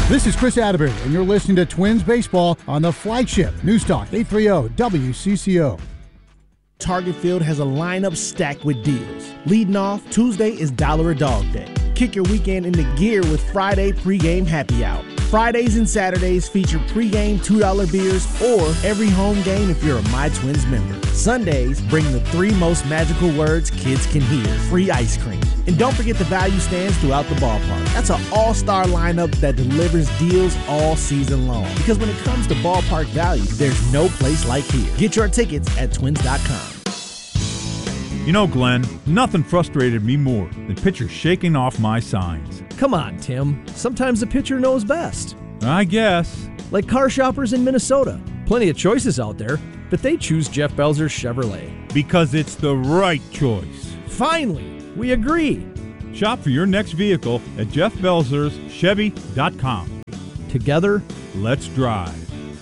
This is Chris Atterbury, and you're listening to Twins Baseball on the flagship News Talk 830 WCCO. Target Field has a lineup stacked with deals. Leading off, Tuesday is $1 a Dog Day. Kick your weekend into gear with Friday pregame happy hour. Fridays and Saturdays feature pregame $2 beers or every home game if you're a My Twins member. Sundays bring the 3 most magical words kids can hear: free ice cream. And don't forget the value stands throughout the ballpark. That's an all-star lineup that delivers deals all season long. Because when it comes to ballpark value, there's no place like here. Get your tickets at twins.com. You know, Glenn, nothing frustrated me more than pitchers shaking off my signs. Come on, Tim. Sometimes the pitcher knows best. I guess. Like car shoppers in Minnesota. Plenty of choices out there, but they choose Jeff Belzer's Chevrolet. Because it's the right choice. Finally, we agree. Shop for your next vehicle at Jeff Belzer's Chevy.com. Together, let's drive.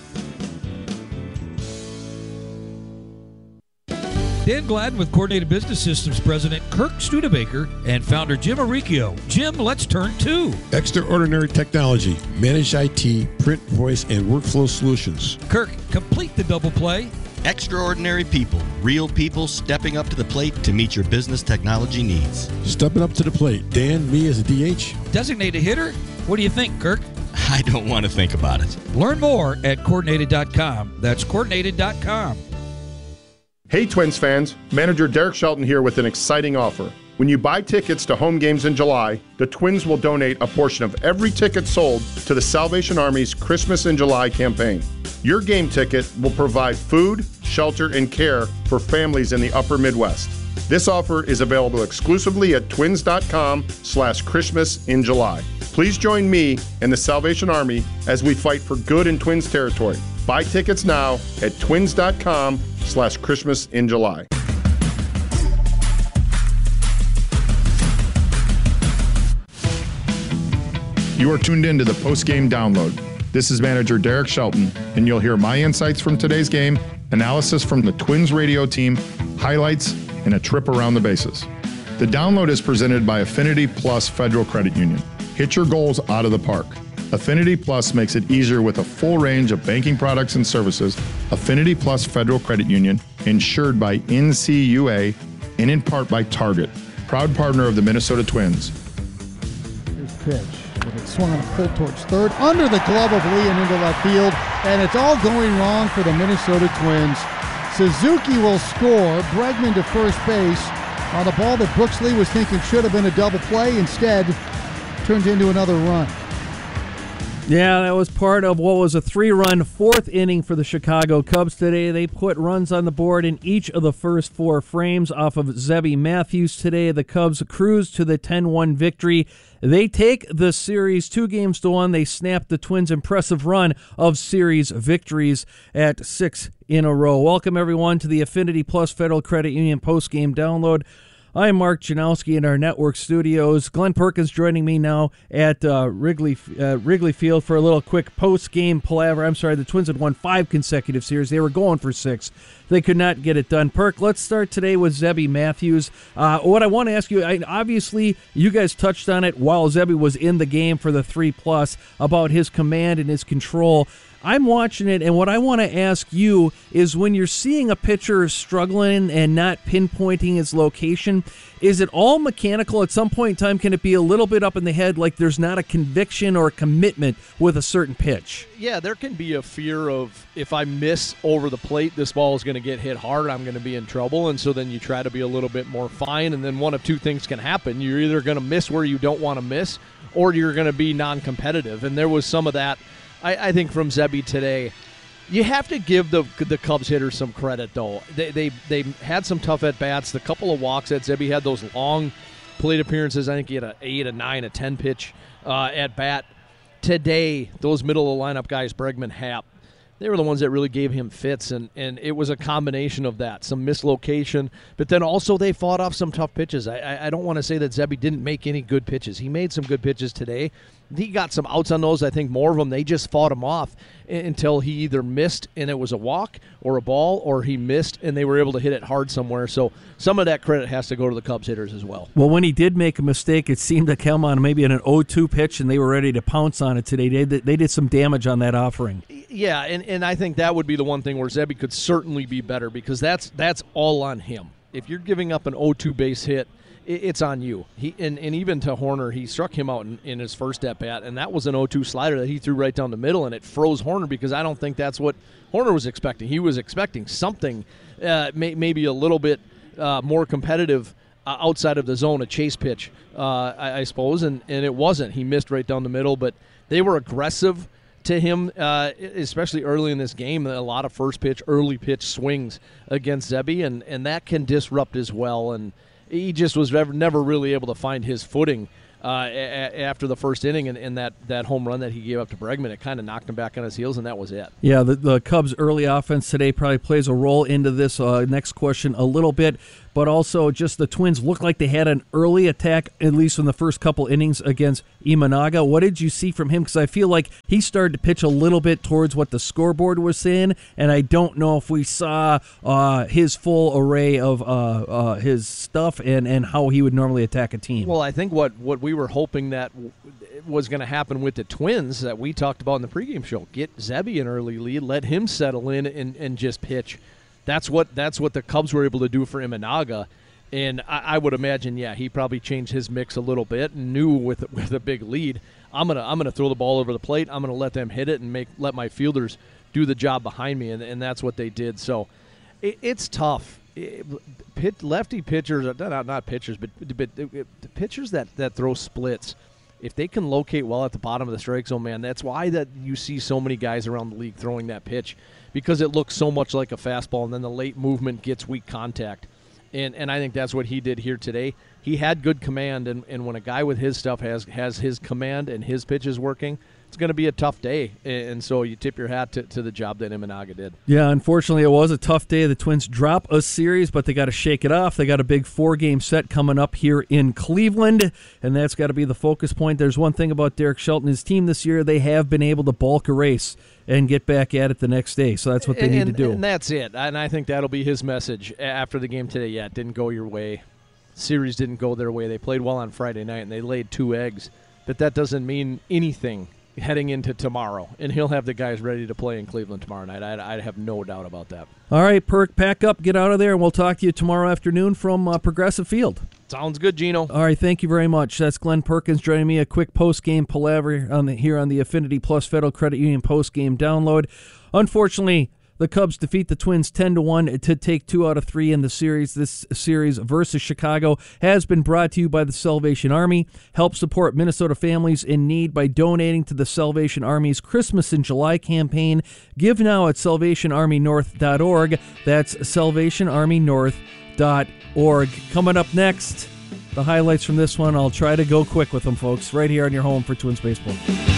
Dan Gladden with Coordinated Business Systems President Kirk Studebaker and founder Jim Arricchio. Jim, let's turn to Extraordinary Technology, Managed IT, Print, Voice, and Workflow Solutions. Kirk, complete the double play. Extraordinary people, real people stepping up to the plate to meet your business technology needs. Stepping up to the plate. Dan, me as a DH. Designated hitter? What do you think, Kirk? I don't want to think about it. Learn more at Coordinated.com. That's Coordinated.com. Hey Twins fans, manager Derek Shelton here with an exciting offer. When you buy tickets to home games in July, the Twins will donate a portion of every ticket sold to the Salvation Army's Christmas in July campaign. Your game ticket will provide food, shelter, and care for families in the upper Midwest. This offer is available exclusively at twins.com/Christmas in July. Please join me and the Salvation Army as we fight for good in Twins territory. Buy tickets now at twins.com/Christmas in July. You are tuned in to the post-game download. This is manager Derek Shelton, and you'll hear my insights from today's game, analysis from the Twins radio team, highlights, and a trip around the bases. The download is presented by Affinity Plus Federal Credit Union. Hit your goals out of the park. Affinity Plus makes it easier with a full range of banking products and services. Affinity Plus Federal Credit Union, insured by NCUA and in part by Target, proud partner of the Minnesota Twins. Here's pitch. With it swung on a pull towards third, under the glove of Lee and into left field, and it's all going wrong for the Minnesota Twins. Suzuki will score. Bregman to first base on the ball that Brooks Lee was thinking should have been a double play. Instead, turns into another run. Yeah, that was part of what was a 3-run fourth inning for the Chicago Cubs today. They put runs on the board in each of the first 4 frames off of Zebby Matthews today. The Cubs cruise to the 10-1 victory. They take the series 2-1. They snap the Twins' impressive run of series victories at 6 in a row. Welcome, everyone, to the Affinity Plus Federal Credit Union postgame download. I am Mark Janowski in our network studios. Glenn Perkins joining me now at Wrigley Field for a little quick post-game palaver. I'm sorry, the Twins had won 5 consecutive series. They were going for 6. They could not get it done. Perk, let's start today with Zebby Matthews. What I want to ask you, obviously you guys touched on it while Zebby was in the game for the 3+ about his command and his control. I'm watching it, and what I want to ask you is when you're seeing a pitcher struggling and not pinpointing his location, is it all mechanical? At some point in time, can it be a little bit up in the head, like there's not a conviction or a commitment with a certain pitch? Yeah, there can be a fear of if I miss over the plate, this ball is going to get hit hard, I'm going to be in trouble, and so then you try to be a little bit more fine, and then one of 2 things can happen. You're either going to miss where you don't want to miss, or you're going to be non-competitive, and there was some of that I think from Zebby today. You have to give the Cubs hitters some credit, though. They had some tough at-bats. The couple of walks that Zebby had, those long plate appearances. I think he had an 8, a 9, a 10 pitch at-bat. Today, those middle-of-the-lineup guys, Bregman, Happ, they were the ones that really gave him fits, and it was a combination of that, some mislocation, but then also they fought off some tough pitches. I don't want to say that Zebby didn't make any good pitches. He made some good pitches today. He got some outs on those. I think more of them, they just fought him off until he either missed and it was a walk or a ball, or he missed and they were able to hit it hard somewhere. So some of that credit has to go to the Cubs hitters as well. Well, when he did make a mistake, it seemed to come on maybe an 0-2 pitch, and they were ready to pounce on it today. They did some damage on that offering. Yeah, and I think that would be the one thing where Zebby could certainly be better, because that's all on him. If you're giving up an 0-2 base hit, it's on you. And even to Hoerner, he struck him out in his first at-bat, and that was an 0-2 slider that he threw right down the middle, and it froze Hoerner, because I don't think that's what Hoerner was expecting. He was expecting something maybe a little bit more competitive outside of the zone, a chase pitch, I suppose, and it wasn't. He missed right down the middle, but they were aggressive to him, especially early in this game. A lot of first pitch, early pitch swings against Zebby, and that can disrupt as well, and he just was never really able to find his footing after the first inning, and that home run that he gave up to Bregman, it kind of knocked him back on his heels, and that was it. Yeah, the Cubs' early offense today probably plays a role into this next question a little bit, but also just the Twins looked like they had an early attack, at least in the first couple innings against Imanaga. What did you see from him? Because I feel like he started to pitch a little bit towards what the scoreboard was saying, and I don't know if we saw his full array of his stuff and how he would normally attack a team. Well, I think what we were hoping that was going to happen with the Twins that we talked about in the pregame show, get Zebby an early lead, let him settle in and just pitch. That's what the Cubs were able to do for Imanaga, and I would imagine, he probably changed his mix a little bit and knew with a big lead, I'm gonna throw the ball over the plate. I'm gonna let them hit it and let my fielders do the job behind me, and that's what they did. So it's tough. Lefty pitchers, not pitchers, but the pitchers that throw splits, if they can locate well at the bottom of the strike zone, man, that's why that you see so many guys around the league throwing that pitch, because it looks so much like a fastball, and then the late movement gets weak contact. And I think that's what he did here today. He had good command, and when a guy with his stuff has his command and his pitches working, it's going to be a tough day. And so you tip your hat to the job that Imanaga did. Yeah, unfortunately, it was a tough day. The Twins drop a series, but they got to shake it off. They got a big 4-game set coming up here in Cleveland, and that's got to be the focus point. There's one thing about Derek Shelton, his team this year, they have been able to bulk a race and get back at it the next day. So that's what they need to do. And that's it. And I think that'll be his message after the game today. Yeah, it didn't go your way. Series didn't go their way. They played well on Friday night, and they laid 2 eggs. But that doesn't mean anything heading into tomorrow. And he'll have the guys ready to play in Cleveland tomorrow night. I have no doubt about that. All right, Perk, pack up, get out of there, and we'll talk to you tomorrow afternoon from Progressive Field. Sounds good, Gino. All right, thank you very much. That's Glenn Perkins joining me. A quick post-game palaver here on the Affinity Plus Federal Credit Union post-game download. Unfortunately, the Cubs defeat the Twins 10-1 to take 2 out of 3 in the series. This series versus Chicago has been brought to you by the Salvation Army. Help support Minnesota families in need by donating to the Salvation Army's Christmas in July campaign. Give now at salvationarmynorth.org. That's salvationarmynorth.org. Coming up next, the highlights from this one. I'll try to go quick with them, folks, right here on your home for Twins baseball.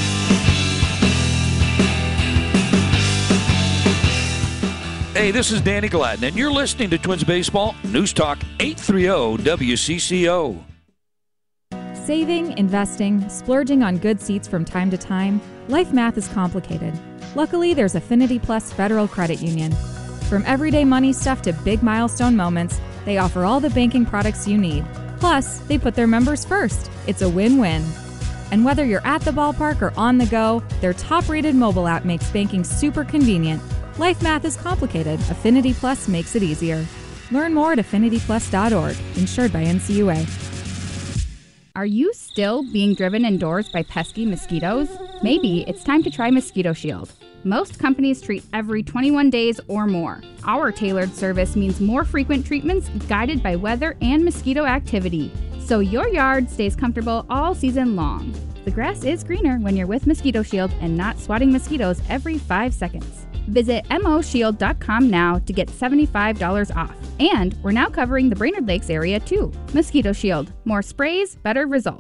Hey, this is Danny Gladden, and you're listening to Twins Baseball, News Talk 830 WCCO. Saving, investing, splurging on good seats from time to time, life math is complicated. Luckily, there's Affinity Plus Federal Credit Union. From everyday money stuff to big milestone moments, they offer all the banking products you need. Plus, they put their members first. It's a win-win. And whether you're at the ballpark or on the go, their top-rated mobile app makes banking super convenient. Life math is complicated. Affinity Plus makes it easier. Learn more at affinityplus.org. Insured by NCUA. Are you still being driven indoors by pesky mosquitoes? Maybe it's time to try Mosquito Shield. Most companies treat every 21 days or more. Our tailored service means more frequent treatments guided by weather and mosquito activity, so your yard stays comfortable all season long. The grass is greener when you're with Mosquito Shield and not swatting mosquitoes every 5 seconds. Visit moshield.com now to get $75 off. And we're now covering the Brainerd Lakes area too. Mosquito Shield. More sprays, better results.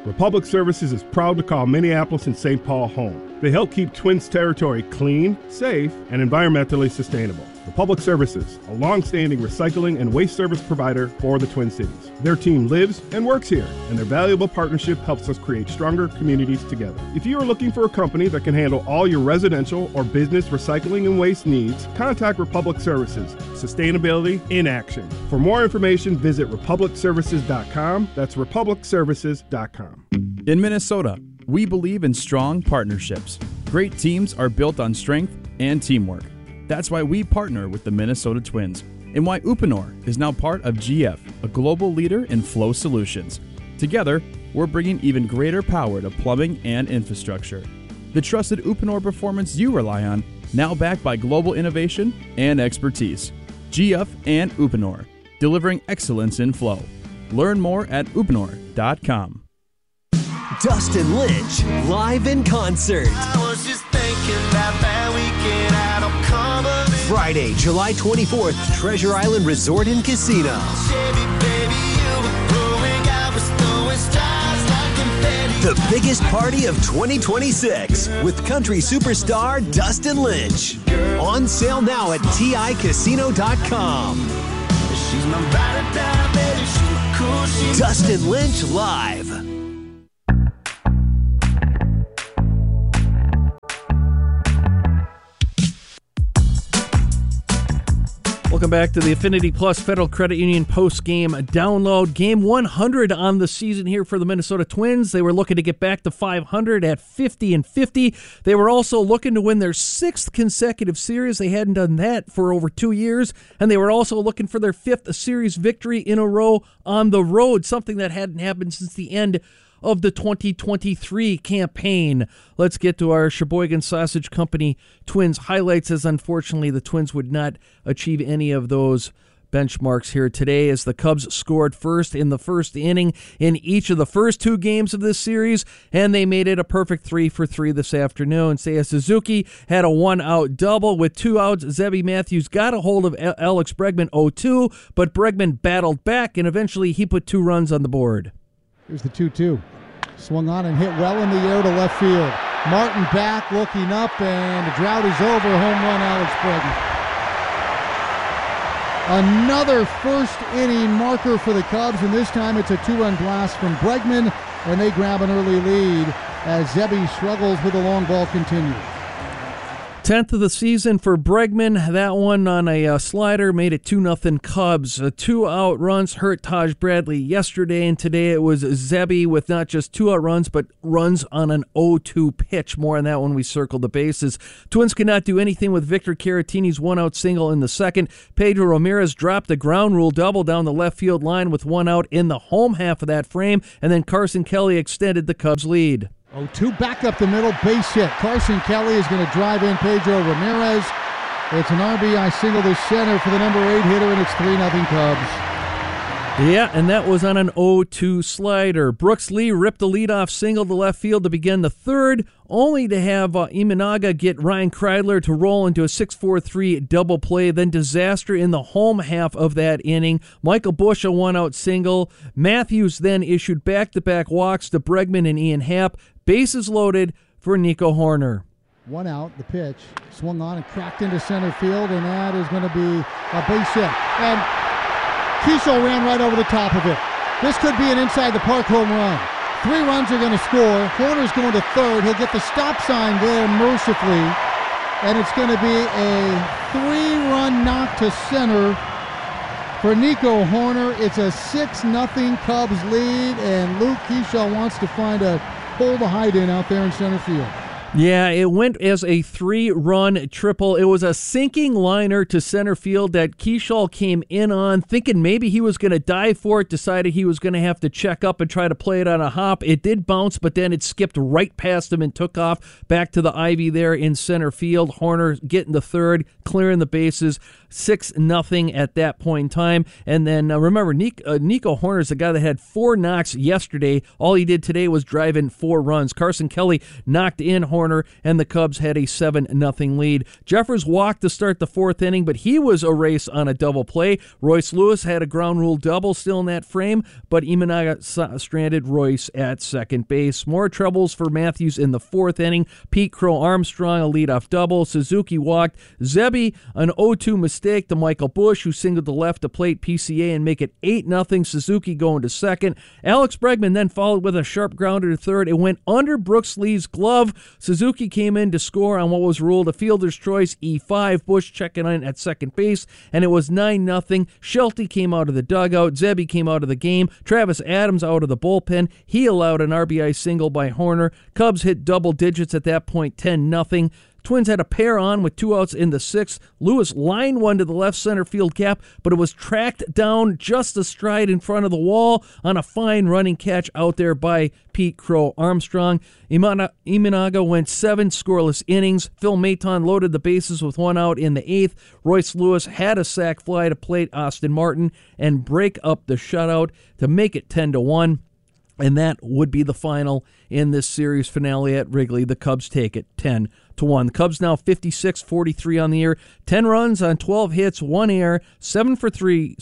Republic Services is proud to call Minneapolis and St. Paul home. They help keep Twins territory clean, safe, and environmentally sustainable. Republic Services, a long-standing recycling and waste service provider for the Twin Cities. Their team lives and works here, and their valuable partnership helps us create stronger communities together. If you are looking for a company that can handle all your residential or business recycling and waste needs, contact Republic Services. Sustainability in action. For more information, visit republicservices.com. That's republicservices.com. In Minnesota, we believe in strong partnerships. Great teams are built on strength and teamwork. That's why we partner with the Minnesota Twins and why Uponor is now part of GF, a global leader in flow solutions. Together, we're bringing even greater power to plumbing and infrastructure. The trusted Uponor performance you rely on, now backed by global innovation and expertise. GF and Uponor, delivering excellence in flow. Learn more at uponor.com. Dustin Lynch, live in concert. I was just thinking about that weekend out on Common. Friday, July 24th, Treasure Island Resort and Casino. The biggest party of 2026 with country superstar Dustin Lynch. On sale now at TICasino.com. She's my ride or die, baby. She's cool. Dustin Lynch live. Welcome back to the Affinity Plus Federal Credit Union post-game download. Game 100 on the season here for the Minnesota Twins. They were looking to get back to 500 at 50-50. They were also looking to win their 6th consecutive series. They hadn't done that for over 2 years. And they were also looking for their 5th series victory in a row on the road, something that hadn't happened since the end of the 2023 campaign. Let's get to our Sheboygan Sausage Company Twins highlights, as unfortunately the Twins would not achieve any of those benchmarks here today, as the Cubs scored first in the first inning in each of the first 2 games of this series, and they made it a perfect 3-for-3 this afternoon. Seiya Suzuki had a 1-out double. With 2 outs, Zebby Matthews got a hold of Alex Bregman 0-2, but Bregman battled back, and eventually he put 2 runs on the board. Here's the 2-2. Swung on and hit well in the air to left field. Martin back, looking up, and the drought is over. Home run, Alex Bregman. Another first inning marker for the Cubs, and this time it's a 2-run blast from Bregman, and they grab an early lead as Zebby struggles with the long ball continues. 10th of the season for Bregman. That one on a slider made it 2-0 Cubs. 2 out runs hurt Taj Bradley yesterday, and today it was Zebby with not just 2 out runs, but runs on an 0-2 pitch. More on that when we circle the bases. Twins could not do anything with Victor Caratini's 1-out single in the second. Pedro Ramirez dropped the ground rule double down the left field line with 1 out in the home half of that frame, and then Carson Kelly extended the Cubs' lead. 0-2 back up the middle, base hit. Carson Kelly is going to drive in Pedro Ramirez. It's an RBI single to center for the number 8 hitter, and it's 3-0 Cubs. Yeah, and that was on an 0-2 slider. Brooks Lee ripped the leadoff single to left field to begin the third, only to have Imanaga get Ryan Kreidler to roll into a 6-4-3 double play. Then disaster in the home half of that inning. Michael Busch a 1-out single. Matthews then issued back-to-back walks to Bregman and Ian Happ. Bases loaded for Nico Hoerner. 1 out, the pitch. Swung on and cracked into center field, and that is going to be a base hit. And Keishel ran right over the top of it. This could be an inside-the-park home run. 3 runs are going to score. Hoerner's going to third. He'll get the stop sign there mercifully, and it's going to be a 3-run knock to center for Nico Hoerner. It's a 6-0 Cubs lead, and Luke Keishel wants to find a hole to hide in out there in center field. Yeah, it went as a 3-run triple. It was a sinking liner to center field that Keishel came in on, thinking maybe he was going to dive for it, decided he was going to have to check up and try to play it on a hop. It did bounce, but then it skipped right past him and took off back to the ivy there in center field. Hoerner getting the third, clearing the bases, 6-0 at that point in time. And then remember, Nico Hoerner is the guy that had 4 knocks yesterday. All he did today was drive in 4 runs. Carson Kelly knocked in Hoerner Horner, and the Cubs had a 7-0 lead. Jeffers walked to start the fourth inning, but he was erased on a double play. Royce Lewis had a ground rule double still in that frame, but Imanaga stranded Royce at second base. More troubles for Matthews in the fourth inning. Pete Crow Armstrong, a leadoff double. Suzuki walked. Zebby, an 0-2 mistake to Michael Bush, who singled to left to plate PCA and make it 8-0. Suzuki going to second. Alex Bregman then followed with a sharp grounder to third. It went under Brooks Lee's glove. Suzuki came in to score on what was ruled a fielder's choice, E5. Bush checking in at second base, and it was 9-0. Shelty came out of the dugout. Zebby came out of the game. Travis Adams out of the bullpen. He allowed an RBI single by Horner. Cubs hit double digits at that point, 10-0. Twins had a pair on with 2 outs in the sixth. Lewis lined one to the left center field gap, but it was tracked down just a stride in front of the wall on a fine running catch out there by Pete Crow Armstrong. Imanaga went 7 scoreless innings. Phil Maton loaded the bases with 1 out in the 8th. Royce Lewis had a sac fly to plate Austin Martin and break up the shutout to make it 10-1. And that would be the final in this series finale at Wrigley. The Cubs take it 10-1. The Cubs now 56-43 on the year, 10 runs on 12 hits, 1 error, 7 for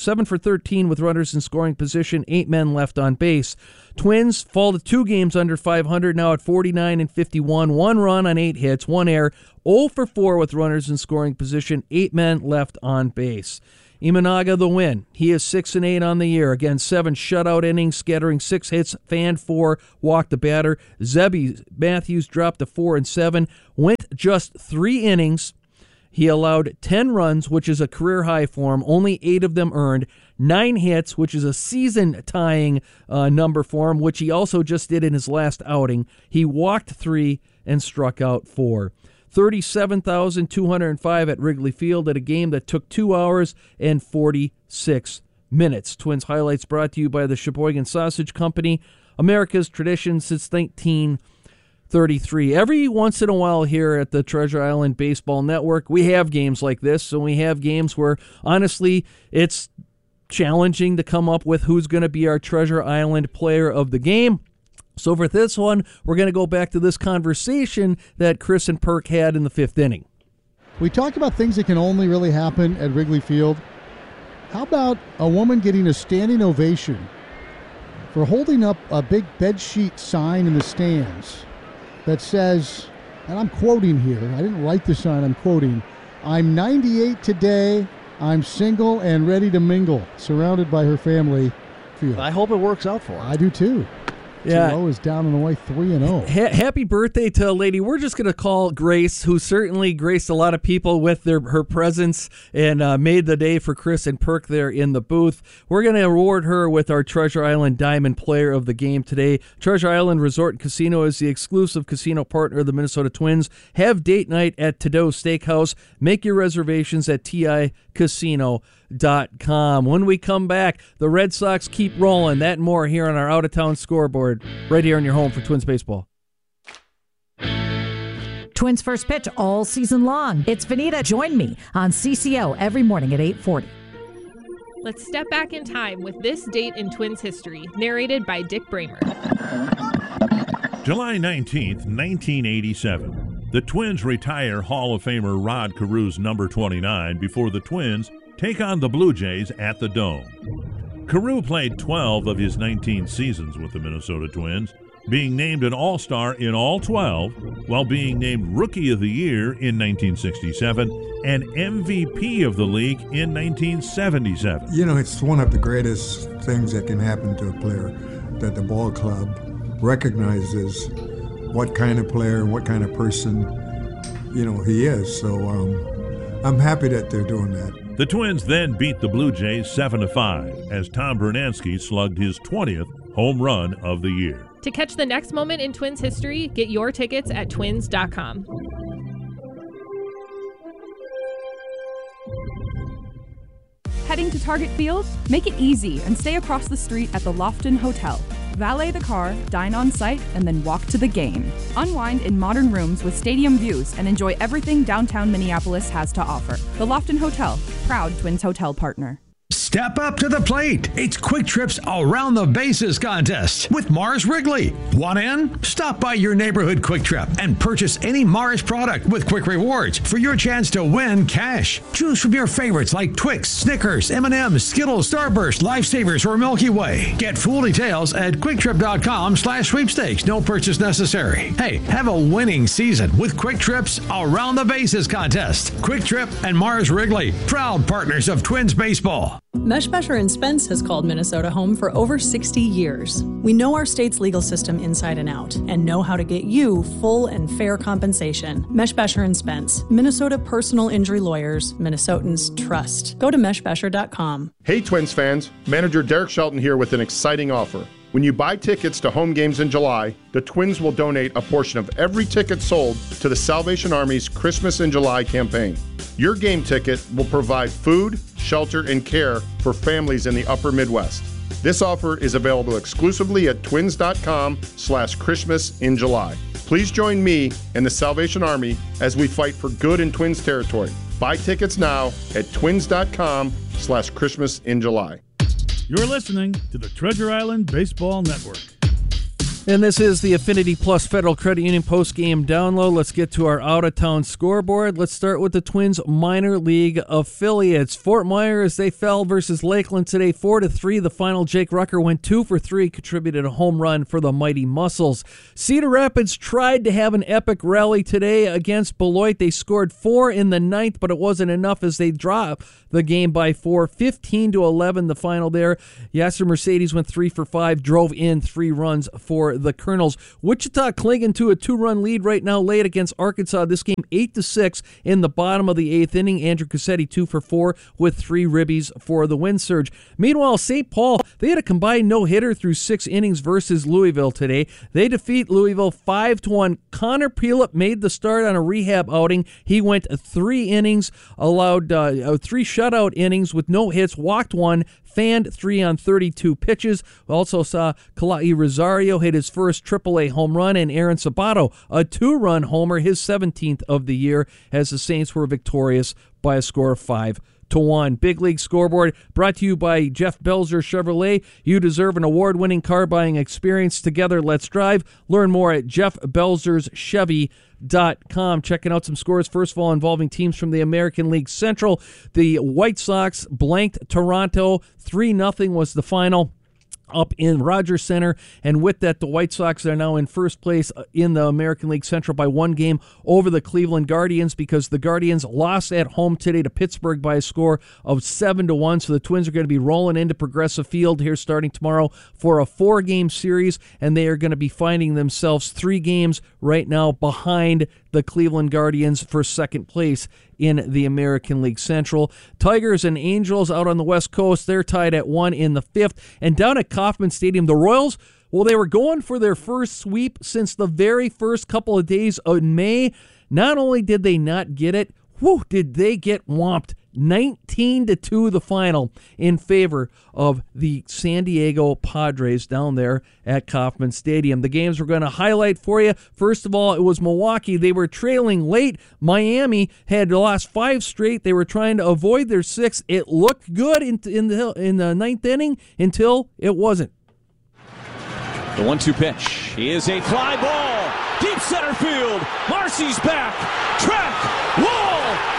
13 with runners in scoring position, 8 men left on base. Twins fall to 2 games under 500, now at 49-51, 1 run on 8 hits, 1 error, 0 for 4 with runners in scoring position, 8 men left on base. Imanaga the win. He is 6-8 on the year. Again, 7 shutout innings, scattering 6 hits, fanned 4, walked the batter. Zebby Matthews dropped to 4-7, went just 3 innings. He allowed 10 runs, which is a career high for him, only 8 of them earned. 9 hits, which is a season-tying number for him, which he also just did in his last outing. He walked 3 and struck out 4. 37,205 at Wrigley Field at a game that took 2 hours and 46 minutes. Twins highlights brought to you by the Sheboygan Sausage Company, America's tradition since 1933. Every once in a while here at the Treasure Island Baseball Network, we have games like this, and we have games where, honestly, it's challenging to come up with who's going to be our Treasure Island player of the game. So for this one, we're going to go back to this conversation that Chris and Perk had in the 5th inning. We talked about things that can only really happen at Wrigley Field. How about a woman getting a standing ovation for holding up a big bedsheet sign in the stands that says, and I'm quoting here, I didn't write the sign, I'm quoting, "I'm 98 today, I'm single and ready to mingle," surrounded by her family field. I hope it works out for her. I do too. Yeah. T.O. is down and away 3-0. Happy birthday to a lady we're just going to call Grace, who certainly graced a lot of people with her presence and made the day for Chris and Perk there in the booth. We're going to award her with our Treasure Island Diamond Player of the Game today. Treasure Island Resort and Casino is the exclusive casino partner of the Minnesota Twins. Have date night at Tadeau Steakhouse. Make your reservations at TICasino.com. When we come back, the Red Sox keep rolling. That and more here on our out-of-town scoreboard, right here on your home for Twins baseball. Twins first pitch all season long. It's Vanita. Join me on CCO every morning at 8:40. Let's step back in time with this date in Twins history, narrated by Dick Bramer. July 19th, 1987. The Twins retire Hall of Famer Rod Carew's number 29 before the Twins take on the Blue Jays at the Dome. Carew played 12 of his 19 seasons with the Minnesota Twins, being named an All-Star in all 12, while being named Rookie of the Year in 1967 and MVP of the league in 1977. You know, it's one of the greatest things that can happen to a player, that the ball club recognizes what kind of player and what kind of person, you know, he is. So I'm happy that they're doing that. The Twins then beat the Blue Jays 7-5 as Tom Bernansky slugged his 20th home run of the year. To catch the next moment in Twins history, get your tickets at twins.com. Heading to Target Field? Make it easy and stay across the street at the Lofton Hotel. Valet the car, dine on site, and then walk to the game. Unwind in modern rooms with stadium views and enjoy everything downtown Minneapolis has to offer. The Lofton Hotel, proud Twins hotel partner. Step up to the plate. It's Quick Trip's Around the Bases contest with Mars Wrigley. Want in? Stop by your neighborhood Quick Trip and purchase any Mars product with Quick Rewards for your chance to win cash. Choose from your favorites like Twix, Snickers, M&M's, Skittles, Starburst, Lifesavers, or Milky Way. Get full details at QuickTrip.com/sweepstakes. No purchase necessary. Hey, have a winning season with Quick Trip's Around the Bases contest. Quick Trip and Mars Wrigley, proud partners of Twins baseball. Meshbesher & Spence has called Minnesota home for over 60 years. We know our state's legal system inside and out and know how to get you full and fair compensation. Meshbesher & Spence, Minnesota personal injury lawyers, Minnesotans trust. Go to meshbesher.com. Hey Twins fans, manager Derek Shelton here with an exciting offer. When you buy tickets to home games in July, the Twins will donate a portion of every ticket sold to the Salvation Army's Christmas in July campaign. Your game ticket will provide food, shelter, and care for families in the upper Midwest. This offer is available exclusively at twins.com/Christmas in July. Please join me and the Salvation Army as we fight for good in Twins territory. Buy tickets now at twins.com/Christmas in July. You're listening to the Treasure Island Baseball Network. And this is the Affinity Plus Federal Credit Union post-game download. Let's get to our out-of-town scoreboard. Let's start with the Twins minor league affiliates. Fort Myers, they fell versus Lakeland today 4-3. The final, Jake Rucker went 2 for 3, contributed a home run for the Mighty Muscles. Cedar Rapids tried to have an epic rally today against Beloit. They scored 4 in the 9th, but it wasn't enough as they dropped the game by 4. 15-11 the final there. Yasser Mercedes went 3 for 5, drove in 3 runs for the Colonels. Wichita clinging to a 2-run lead right now late against Arkansas. This game 8-6 in the bottom of the 8th inning. Andrew Cassetti 2 for 4 with 3 ribbies for the win surge. Meanwhile, St. Paul, they had a combined no-hitter through 6 innings versus Louisville today. They defeat Louisville 5-1. Connor Peelup made the start on a rehab outing. He went 3 innings, allowed 3 shutout innings with no hits, walked 1, fanned 3 on 32 pitches. We also saw Kalai Rosario hit his first AAA home run, and Aaron Sabato a 2-run homer, his 17th of the year, as the Saints were victorious by a score of 5-1. Big League Scoreboard brought to you by Jeff Belzer Chevrolet. You deserve an award-winning car buying experience. Together, let's drive. Learn more at jeffbelzerschevy.com. Checking out some scores, first of all, involving teams from the American League Central. The White Sox blanked Toronto. 3-0 was the final up in Rogers Center, and with that, the White Sox are now in first place in the American League Central by 1 game over the Cleveland Guardians, because the Guardians lost at home today to Pittsburgh by a score of 7-1. So the Twins are going to be rolling into Progressive Field here starting tomorrow for a 4-game series, and they are going to be finding themselves 3 games right now behind the Cleveland Guardians for second place in the American League Central. Tigers and Angels out on the West Coast, they're tied at 1 in the 5th. And down at Kauffman Stadium, the Royals, well, they were going for their first sweep since the very first couple of days of May. Not only did they not get it, did they get whomped. 19-2 the final in favor of the San Diego Padres down there at Kauffman Stadium. The games we're going to highlight for you. First of all, it was Milwaukee. They were trailing late. Miami had lost 5 straight. They were trying to avoid their 6th. It looked good in the 9th inning until it wasn't. The 1-2 pitch is a fly ball. Deep center field. Marcy's back. Track. Wall.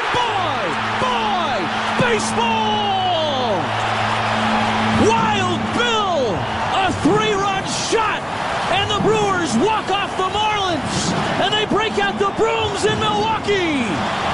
Baseball! Wild Bill! A 3-run shot! And the Brewers walk off the Marlins! And they break out the brooms in Milwaukee!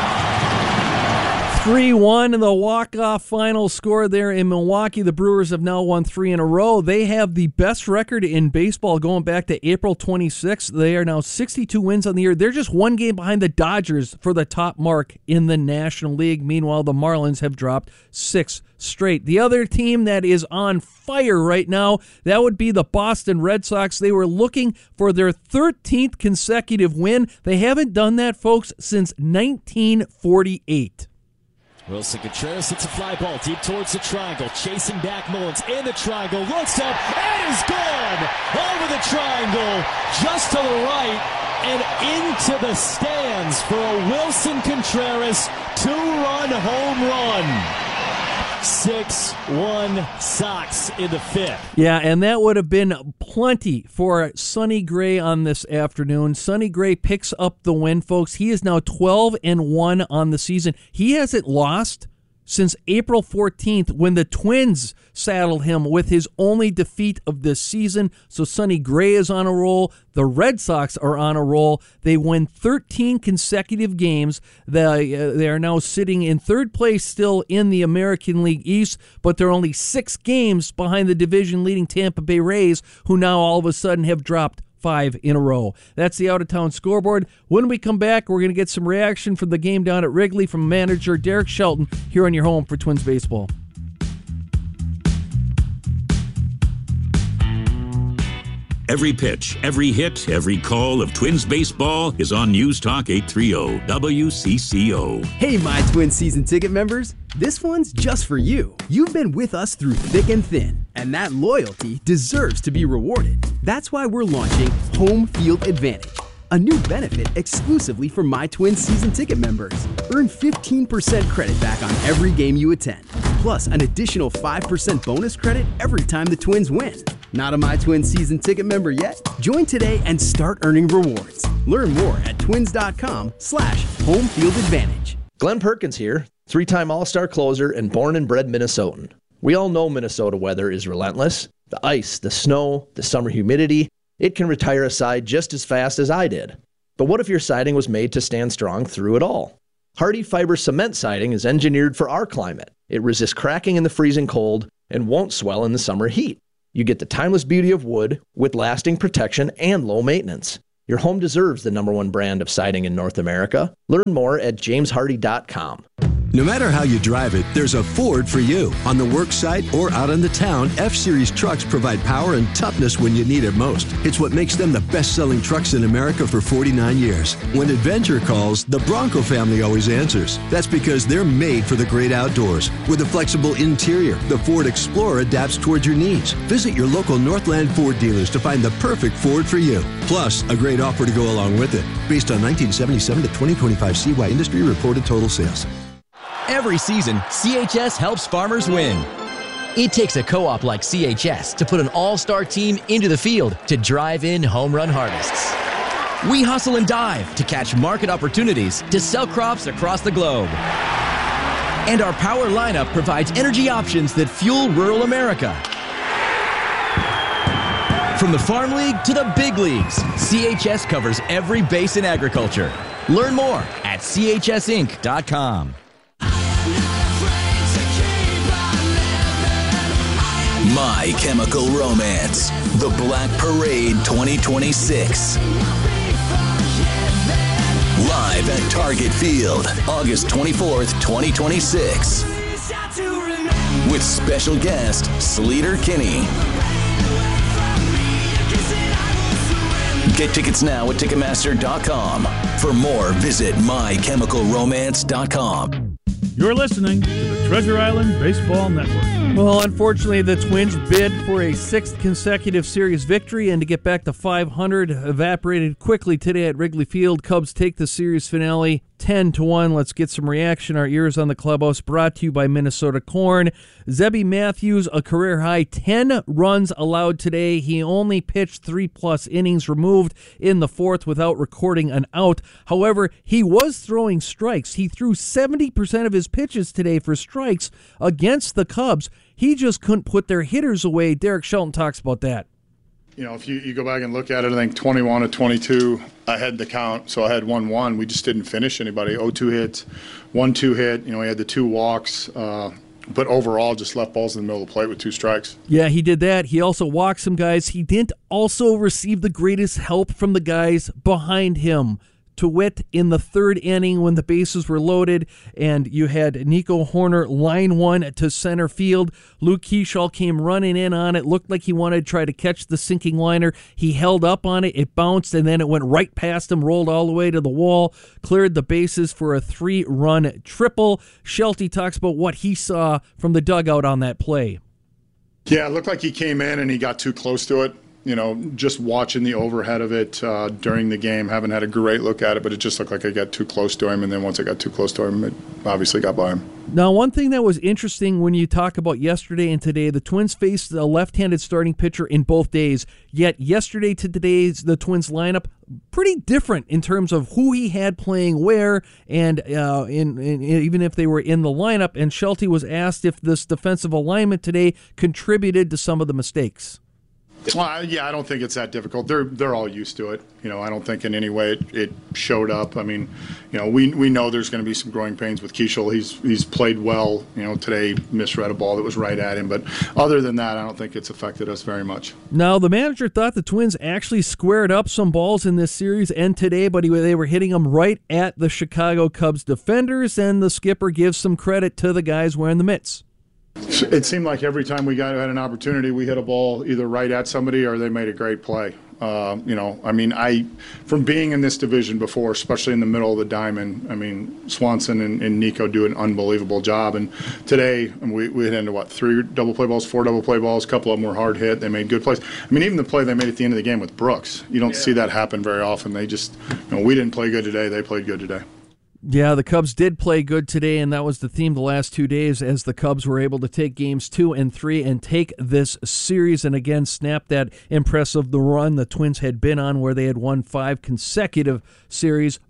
3-1 in the walk-off final score there in Milwaukee. The Brewers have now won 3 in a row. They have the best record in baseball going back to April 26th. They are now 62 wins on the year. They're just 1 game behind the Dodgers for the top mark in the National League. Meanwhile, the Marlins have dropped 6 straight. The other team that is on fire right now, that would be the Boston Red Sox. They were looking for their 13th consecutive win. They haven't done that, folks, since 1948. Wilson Contreras hits a fly ball deep towards the triangle. Chasing back Mullins in the triangle. Looks up and is gone. Over the triangle. Just to the right and into the stands for a Wilson Contreras 2-run home run. 6-1 Sox in the fifth. Yeah, and that would have been plenty for Sonny Gray on this afternoon. Sonny Gray picks up the win, folks. He is now 12-1 on the season. He hasn't lost since April 14th when the Twins saddled him with his only defeat of this season. So Sonny Gray is on a roll. The Red Sox are on a roll. They win 13 consecutive games. They are now sitting in third place still in the American League East, but they're only 6 games behind the division-leading Tampa Bay Rays, who now all of a sudden have dropped 5 in a row. That's the out-of-town scoreboard. When we come back, we're going to get some reaction from the game down at Wrigley from manager Derek Shelton here on your home for Twins baseball. Every pitch, every hit, every call of Twins baseball is on News Talk 830 WCCO. Hey, My Twins season ticket members. This one's just for you. You've been with us through thick and thin, and that loyalty deserves to be rewarded. That's why we're launching Home Field Advantage, a new benefit exclusively for My Twins season ticket members. Earn 15% credit back on every game you attend, plus an additional 5% bonus credit every time the Twins win. Not a My Twins season ticket member yet? Join today and start earning rewards. Learn more at twins.com/homefieldadvantage. Glenn Perkins here, 3-time All-Star closer and born and bred Minnesotan. We all know Minnesota weather is relentless. The ice, the snow, the summer humidity, it can retire a side just as fast as I did. But what if your siding was made to stand strong through it all? Hardy Fiber cement siding is engineered for our climate. It resists cracking in the freezing cold and won't swell in the summer heat. You get the timeless beauty of wood with lasting protection and low maintenance. Your home deserves the #1 brand of siding in North America. Learn more at jameshardy.com. No matter how you drive it, there's a Ford for you. On the work site or out in the town, F-Series trucks provide power and toughness when you need it most. It's what makes them the best-selling trucks in America for 49 years. When adventure calls, the Bronco family always answers. That's because they're made for the great outdoors. With a flexible interior, the Ford Explorer adapts towards your needs. Visit your local Northland Ford dealers to find the perfect Ford for you. Plus, a great offer to go along with it. Based on 1977 to 2025 CY industry reported total sales. Every season, CHS helps farmers win. It takes a co-op like CHS to put an all-star team into the field to drive in home run harvests. We hustle and dive to catch market opportunities to sell crops across the globe. And our power lineup provides energy options that fuel rural America. From the Farm League to the big leagues, CHS covers every base in agriculture. Learn more at chsinc.com. My Chemical Romance, The Black Parade 2026. Live at Target Field, August 24th, 2026. With special guest, Sleater Kinney. Get tickets now at Ticketmaster.com. For more, visit MyChemicalRomance.com. You're listening to the Treasure Island Baseball Network. Well, unfortunately, the Twins bid for a 6th consecutive series victory, and to get back to 500 evaporated quickly today at Wrigley Field. Cubs take the series finale 10-1. Let's get some reaction. Our ears on the clubhouse, brought to you by Minnesota Corn. Zebby Matthews, a career-high 10 runs allowed today. He only pitched 3+ innings, removed in the 4th without recording an out. However, he was throwing strikes. He threw 70% of his pitches today for strikes against the Cubs. He just couldn't put their hitters away. Derek Shelton talks about that. You know, if you go back and look at it, I think 21 to 22, I had the count, so I had 1-1. We just didn't finish anybody. 0-2 hits, 1-2 hit. You know, he had the 2 walks, but overall just left balls in the middle of the plate with 2 strikes. Yeah, he did that. He also walked some guys. He didn't also receive the greatest help from the guys behind him. To wit, in the 3rd inning when the bases were loaded and you had Nico Horner line one to center field, Luke Keeschall came running in on it. Looked like he wanted to try to catch the sinking liner. He held up on it. It bounced, and then it went right past him, rolled all the way to the wall, cleared the bases for a 3-run triple. Shelty talks about what he saw from the dugout on that play. Yeah, it looked like he came in and he got too close to it. just watching the overhead of it during the game, haven't had a great look at it, but it just looked like I got too close to him, and then once I got too close to him, it obviously got by him. Now, one thing that was interesting when you talk about yesterday and today, the Twins faced a left-handed starting pitcher in both days, yet yesterday to today's the Twins lineup, pretty different in terms of who he had playing where, and even if they were in the lineup, and Schulte was asked if this defensive alignment today contributed to some of the mistakes. Well, yeah, I don't think it's that difficult. They're all used to it. I don't think in any way it showed up. I mean, we know there's going to be some growing pains with Keishel. He's played well. Today misread a ball that was right at him. But other than that, I don't think it's affected us very much. Now, the manager thought the Twins actually squared up some balls in this series and today, but they were hitting them right at the Chicago Cubs defenders, and the skipper gives some credit to the guys wearing the mitts. It seemed like every time we had an opportunity, we hit a ball either right at somebody or they made a great play. From being in this division before, especially in the middle of the diamond, Swanson and Nico do an unbelievable job. And today, we hit into, 3 double play balls, 4 double play balls. A couple of them were hard hit. They made good plays. Even the play they made at the end of the game with Brooks, you don't see that happen very often. They just, we didn't play good today. They played good today. Yeah, the Cubs did play good today, and that was the theme the last 2 days as the Cubs were able to take games 2 and 3 and take this series and again snap that impressive run the Twins had been on where they had won 4 consecutive series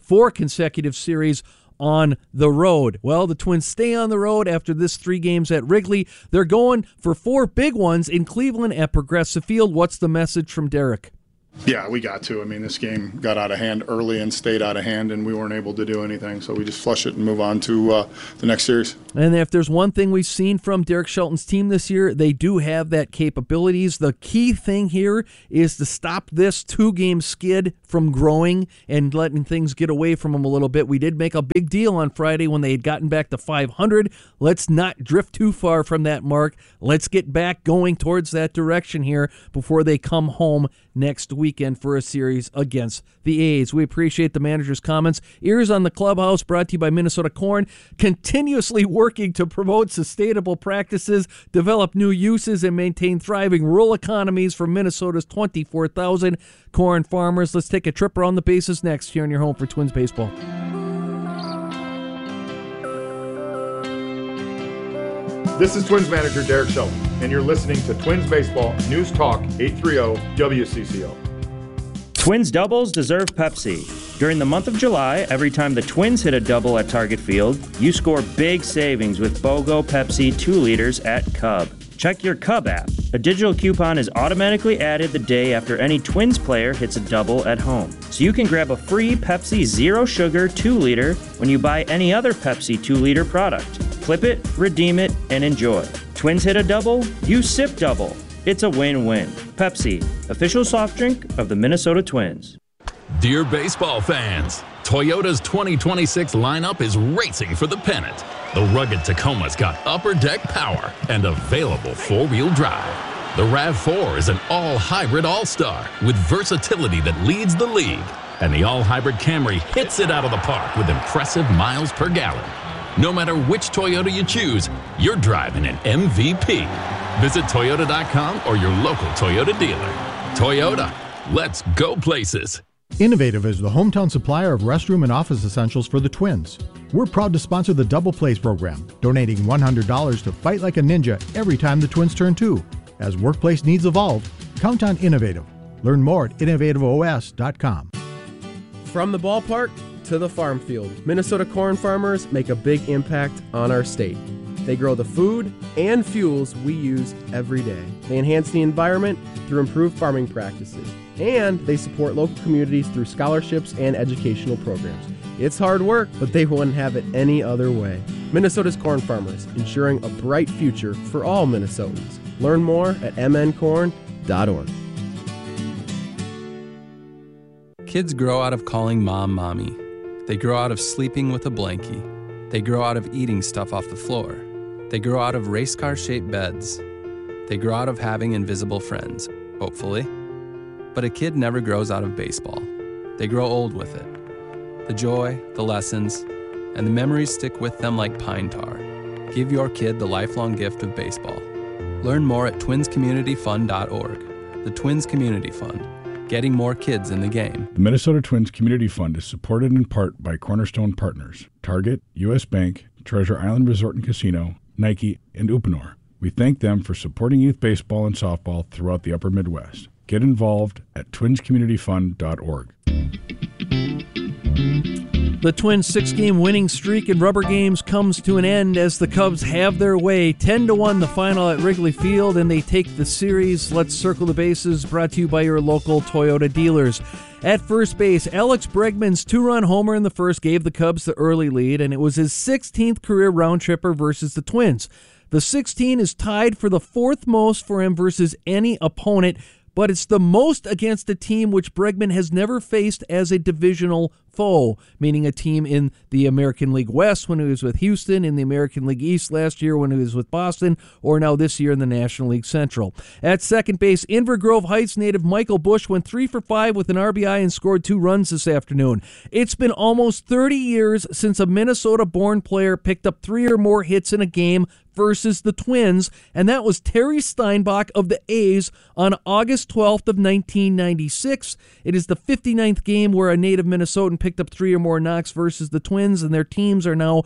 on the road. Well, the Twins stay on the road after this 3 games at Wrigley. They're going for 4 big ones in Cleveland at Progressive Field. What's the message from Derek? Yeah, we got to. This game got out of hand early and stayed out of hand, and we weren't able to do anything. So we just flush it and move on to the next series. And if there's one thing we've seen from Derek Shelton's team this year, they do have that capabilities. The key thing here is to stop this 2-game skid from growing and letting things get away from them a little bit. We did make a big deal on Friday when they had gotten back to 500. Let's not drift too far from that mark. Let's get back going towards that direction here before they come home next weekend for a series against the A's. We appreciate the manager's comments. Ears on the Clubhouse, brought to you by Minnesota Corn, continuously working to promote sustainable practices, develop new uses, and maintain thriving rural economies for Minnesota's 24,000 corn farmers. Let's take a trip around the bases next here on your home for Twins baseball. This is Twins manager Derek Shelton, and you're listening to Twins Baseball News Talk 830 WCCO. Twins doubles deserve Pepsi. During the month of July, every time the Twins hit a double at Target Field, you score big savings with BOGO Pepsi 2 liters at Cub. Check your Cub app. A digital coupon is automatically added the day after any Twins player hits a double at home. So you can grab a free Pepsi Zero Sugar 2 liter when you buy any other Pepsi 2 liter product. Flip it, redeem it, and enjoy. Twins hit a double, you sip double. It's a win-win. Pepsi, official soft drink of the Minnesota Twins. Dear baseball fans, Toyota's 2026 lineup is racing for the pennant. The rugged Tacoma's got upper deck power and available 4-wheel drive. The RAV4 is an all-hybrid all-star with versatility that leads the league. And the all-hybrid Camry hits it out of the park with impressive miles per gallon. No matter which Toyota you choose, you're driving an MVP. Visit Toyota.com or your local Toyota dealer. Toyota, let's go places. Innovative is the hometown supplier of restroom and office essentials for the Twins. We're proud to sponsor the Double Plays program, donating $100 to Fight Like a Ninja every time the Twins turn 2. As workplace needs evolve, count on Innovative. Learn more at innovativeos.com. From the ballpark to the farm field, Minnesota corn farmers make a big impact on our state. They grow the food and fuels we use every day. They enhance the environment through improved farming practices. And they support local communities through scholarships and educational programs. It's hard work, but they wouldn't have it any other way. Minnesota's corn farmers, ensuring a bright future for all Minnesotans. Learn more at mncorn.org. Kids grow out of calling mom, mommy. They grow out of sleeping with a blankie. They grow out of eating stuff off the floor. They grow out of race car-shaped beds. They grow out of having invisible friends, hopefully. But a kid never grows out of baseball. They grow old with it. The joy, the lessons, and the memories stick with them like pine tar. Give your kid the lifelong gift of baseball. Learn more at twinscommunityfund.org. the Twins Community Fund, getting more kids in the game. The Minnesota Twins Community Fund is supported in part by Cornerstone Partners, Target, U.S. Bank, Treasure Island Resort and Casino, Nike, and Uponor. We thank them for supporting youth baseball and softball throughout the upper Midwest. Get involved at twinscommunityfund.org. The Twins' 6-game winning streak in rubber games comes to an end as the Cubs have their way. 10-1 the final at Wrigley Field, and they take the series. Let's circle the bases, brought to you by your local Toyota dealers. At first base, Alex Bregman's 2-run homer in the first gave the Cubs the early lead, and it was his 16th career round tripper versus the Twins. The 16 is tied for the fourth most for him versus any opponent, but it's the most against a team which Bregman has never faced as a divisional foe, meaning a team in the American League West when he was with Houston, in the American League East last year when he was with Boston, or now this year in the National League Central. At second base, Inver Grove Heights native Michael Busch went 3 for 5 with an RBI and scored 2 runs this afternoon. It's been almost 30 years since a Minnesota-born player picked up 3 or more hits in a game versus the Twins, and that was Terry Steinbach of the A's on August 12th of 1996. It is the 59th game where a native Minnesotan picked up 3 or more knocks versus the Twins, and their teams are now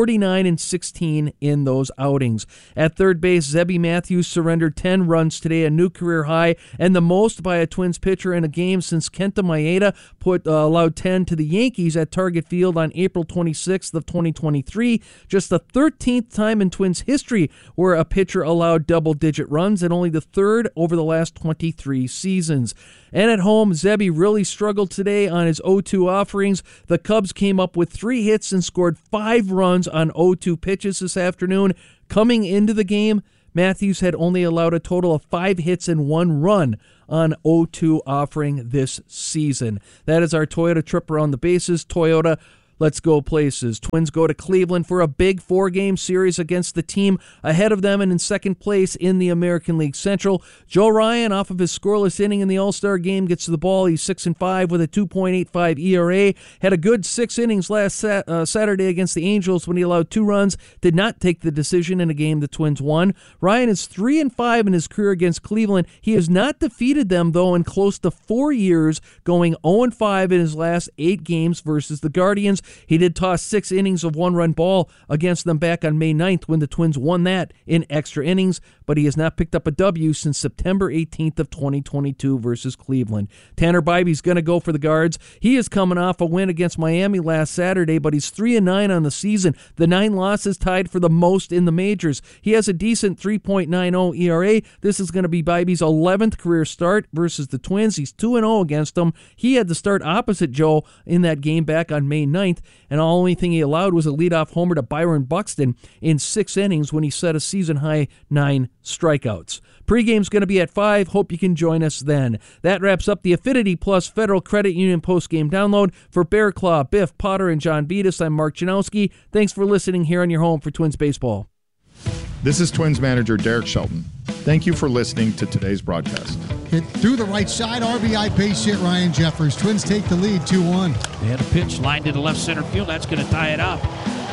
49-16 in those outings. At third base, Zebby Matthews surrendered 10 runs today, a new career high, and the most by a Twins pitcher in a game since Kenta Maeda allowed 10 to the Yankees at Target Field on April 26th of 2023, just the 13th time in Twins history where a pitcher allowed double-digit runs, and only the third over the last 23 seasons. And at home, Zebby really struggled today on his 0-2 offerings. The Cubs came up with 3 hits and scored 5 runs on 0-2 pitches this afternoon. Coming into the game, Matthews had only allowed a total of 5 hits and 1 run on 0-2 offering this season. That is our Toyota trip around the bases. Toyota, let's go places. Twins go to Cleveland for a big 4-game series against the team ahead of them and in second place in the American League Central. Joe Ryan, off of his scoreless inning in the All-Star game, gets to the ball. He's 6-5 with a 2.85 ERA. Had a good 6 innings last Saturday against the Angels when he allowed 2 runs. Did not take the decision in a game the Twins won. Ryan is 3-5 in his career against Cleveland. He has not defeated them, though, in close to 4 years, going 0-5 in his last 8 games versus the Guardians. He did toss 6 innings of 1-run ball against them back on May 9th when the Twins won that in extra innings, but he has not picked up a W since September 18th of 2022 versus Cleveland. Tanner Bibby's going to go for the Guards. He is coming off a win against Miami last Saturday, but he's 3-9 on the season. The 9 losses tied for the most in the majors. He has a decent 3.90 ERA. This is going to be Bibby's 11th career start versus the Twins. He's 2-0 against them. He had to start opposite Joe in that game back on May 9th, and the only thing he allowed was a leadoff homer to Byron Buxton in 6 innings when he set a season-high 9 strikeouts. Pregame's going to be at 5. Hope you can join us then. That wraps up the Affinity Plus Federal Credit Union postgame download. For Bear Claw, Biff Potter, and John Beatus, I'm Mark Janowski. Thanks for listening here on your home for Twins Baseball. This is Twins manager Derek Shelton. Thank you for listening to today's broadcast. Hit through the right side, RBI base hit Ryan Jeffers. Twins take the lead 2-1. They had a pitch lined into left center field. That's going to tie it up.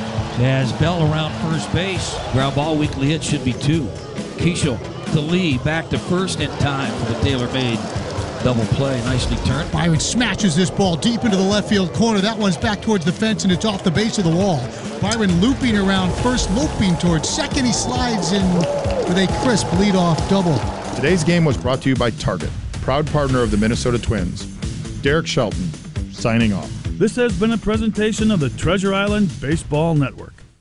As Bell around first base. Ground ball, weekly hit should be 2. Keishel to Lee, back to first in time for the tailor-made double play. Nicely turned. Byron smashes this ball deep into the left field corner. That one's back towards the fence, and it's off the base of the wall. Byron looping around first, loping towards second. He slides in with a crisp leadoff double. Today's game was brought to you by Target, proud partner of the Minnesota Twins. Derek Shelton, signing off. This has been a presentation of the Treasure Island Baseball Network.